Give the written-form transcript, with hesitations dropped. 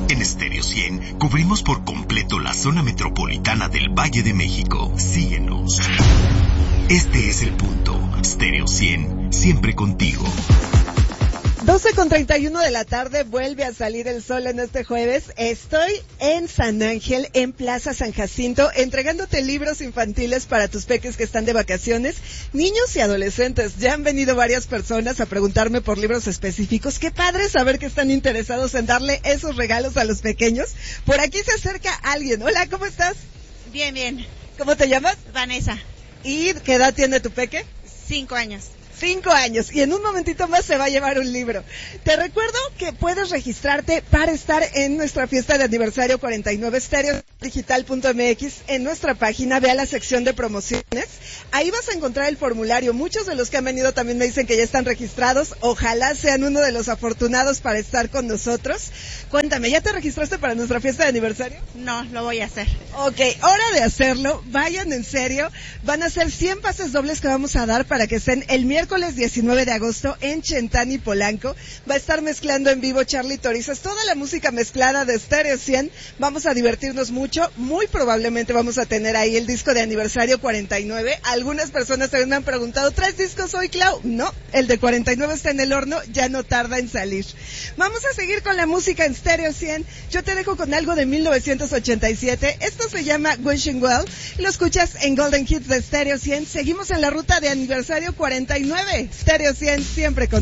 En Stereo 100 cubrimos por completo la zona metropolitana del Valle de México. Síguenos. Este es el punto. Stereo 100, siempre contigo. 12:31 de la tarde, vuelve a salir el sol en este jueves. Estoy en San Ángel, en Plaza San Jacinto, entregándote libros infantiles para tus peques que están de vacaciones, niños y adolescentes. Ya han venido varias personas a preguntarme por libros específicos. Qué padre saber que están interesados en darle esos regalos a los pequeños. Por aquí se acerca alguien. Hola, ¿cómo estás? Bien, bien. ¿Cómo te llamas? Vanessa. ¿Y qué edad tiene tu peque? 5 años. 5 años, y en un momentito más se va a llevar un libro. Te recuerdo que puedes registrarte para estar en nuestra fiesta de aniversario 49 stereodigital.mx. En nuestra página, ve a la sección de promociones. Ahí vas a encontrar el formulario. Muchos de los que han venido también me dicen que ya están registrados. Ojalá sean uno de los afortunados para estar con nosotros. Cuéntame, ¿ya te registraste para nuestra fiesta de aniversario? No, lo voy a hacer. Ok, hora de hacerlo. Vayan en serio. Van a ser 100 pases dobles que vamos a dar para que estén el miércoles 19 de agosto en Chentán y Polanco. Va a estar mezclando en vivo Charlie Torizas, toda la música mezclada de Stereo 100. Vamos a divertirnos mucho. Muy probablemente vamos a tener ahí el disco de aniversario 49. Algunas personas también me han preguntado, ¿traes discos hoy, Clau? No, el de 49 está en el horno, ya no tarda en salir. Vamos a seguir con la música en Stereo 100. Yo te dejo con algo de 1987. Esto se llama Wishing Well. Lo escuchas en Golden Hits de Stereo 100. Seguimos en la ruta de aniversario 49. Stereo 100, siempre con